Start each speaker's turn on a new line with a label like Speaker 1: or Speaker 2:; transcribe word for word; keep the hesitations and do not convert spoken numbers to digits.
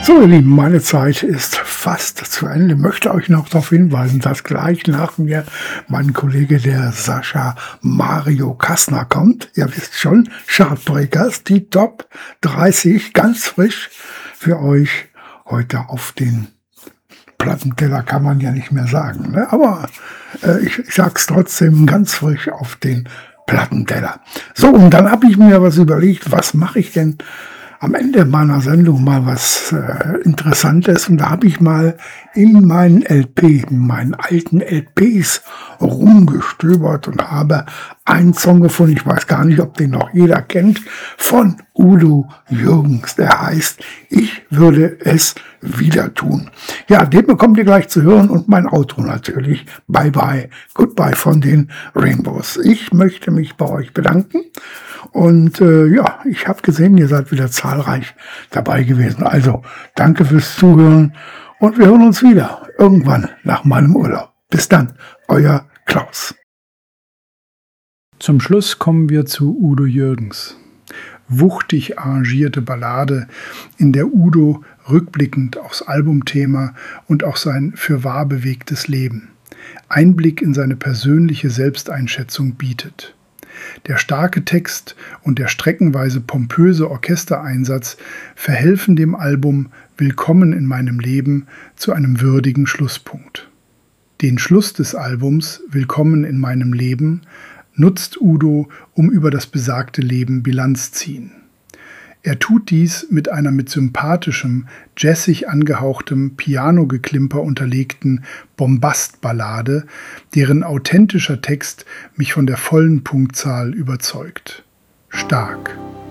Speaker 1: So, ihr Lieben, meine Zeit ist fast zu Ende. Ich möchte euch noch darauf hinweisen, dass gleich nach mir mein Kollege, der Sascha Mario Kassner, kommt. Ihr wisst schon, Chartbreakers, die Top dreißig, ganz frisch für euch heute auf den Plattenteller, kann man ja nicht mehr sagen, ne? Aber äh, ich, ich sag's trotzdem, ganz frisch auf den Plattenteller. So, und dann habe ich mir was überlegt, was mache ich denn am Ende meiner Sendung mal was äh, Interessantes, und da habe ich mal in meinen L P, in meinen alten L Ps rumgestöbert und habe einen Song gefunden, ich weiß gar nicht, ob den noch jeder kennt, von Udo Jürgens, der heißt Ich würde es wieder tun. Ja, den bekommt ihr gleich zu hören und mein Outro natürlich. Bye bye, goodbye von den Rainbows. Ich möchte mich bei euch bedanken. Und äh, ja, ich habe gesehen, ihr seid wieder zahlreich dabei gewesen. Also, danke fürs Zuhören und wir hören uns wieder irgendwann nach meinem Urlaub. Bis dann, euer Klaus.
Speaker 2: Zum Schluss kommen wir zu Udo Jürgens. Wuchtig arrangierte Ballade, in der Udo rückblickend aufs Albumthema und auch sein fürwahr bewegtes Leben Einblick in seine persönliche Selbsteinschätzung bietet. Der starke Text und der streckenweise pompöse Orchestereinsatz verhelfen dem Album Willkommen in meinem Leben zu einem würdigen Schlusspunkt. Den Schluss des Albums Willkommen in meinem Leben nutzt Udo, um über das besagte Leben Bilanz ziehen. Er tut dies mit einer mit sympathischem, jazzig angehauchtem Pianogeklimper unterlegten Bombastballade, deren authentischer Text mich von der vollen Punktzahl überzeugt. Stark.